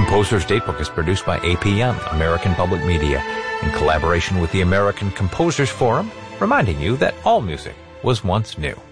Composer's Datebook is produced by APM, American Public Media, in collaboration with the American Composers Forum, reminding you that all music was once new.